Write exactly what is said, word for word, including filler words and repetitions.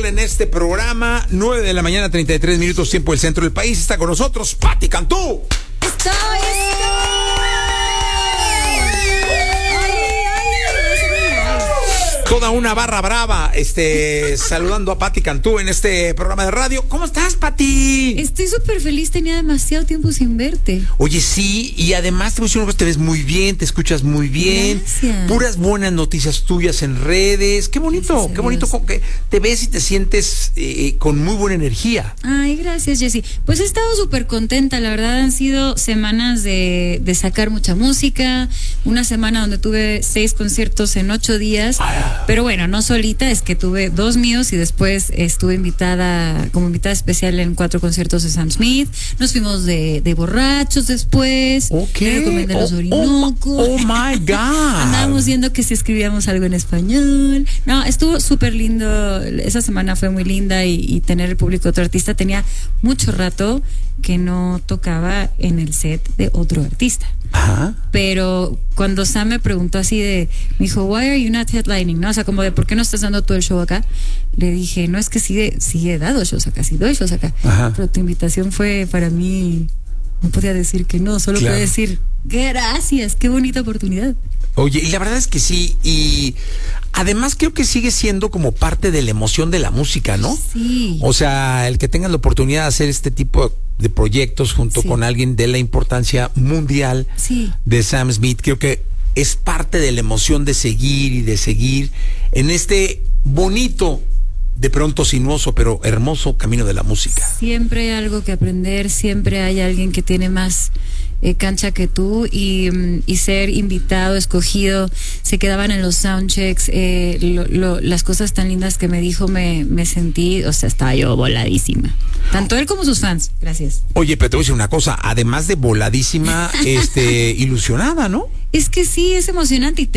tenerla en este programa. nueve de la mañana, treinta y tres minutos, tiempo del centro del país. Está con nosotros Pati Cantú. Estoy, estoy. Toda una barra brava, este, saludando a Pati Cantú en este programa de radio. ¿Cómo estás, Pati? Estoy súper feliz, tenía demasiado tiempo sin verte. Oye, sí, y además te voy a decir una cosa, te ves muy bien, te escuchas muy bien. Gracias. Puras buenas noticias tuyas en redes. Qué bonito, Gracias a qué bonito Dios. como que te ves y te sientes eh, con muy buena energía. Ay, gracias, Jessy. Pues he estado súper contenta, la verdad han sido semanas de, de sacar mucha música, una semana donde tuve seis conciertos en ocho días, pero bueno, no solita, es que tuve dos míos y después estuve invitada, como invitada especial en cuatro conciertos de Sam Smith, nos fuimos de, de borrachos después, Ok. le recomendé los Oh, Orinoco. Oh, oh my God. Andábamos viendo que si escribíamos algo en español. No, estuvo súper lindo. Esa semana fue muy linda y, y tener el público de otro artista. Tenía mucho rato que no tocaba en el set de otro artista. Ajá. Pero cuando Sam me preguntó así de, me dijo, why are you not headlining? ¿No? O sea, como de, ¿por qué no estás dando todo el show acá? Le dije, no, es que sí, he- sí he dado shows acá, sí doy shows acá. Ajá. Pero tu invitación fue para mí, no podía decir que no, solo Claro. podía decir, gracias, qué bonita oportunidad. Oye, y la verdad es que sí, y además creo que sigue siendo como parte de la emoción de la música, ¿no? Sí. O sea, el que tengas la oportunidad de hacer este tipo de proyectos junto Sí. con alguien de la importancia mundial Sí. de Sam Smith, creo que es parte de la emoción de seguir y de seguir en este bonito, de pronto sinuoso, pero hermoso camino de la música. Siempre hay algo que aprender, siempre hay alguien que tiene más eh, cancha que tú y, mm, y ser invitado, escogido, se quedaban en los soundchecks, eh, lo- lo- las cosas tan lindas que me dijo, me, me sentí, o sea, estaba yo voladísima. Tanto él como sus fans. Gracias. Oye, pero te voy a decir una cosa, además de voladísima, este, ilusionada, ¿no? Es que sí, es emocionante y te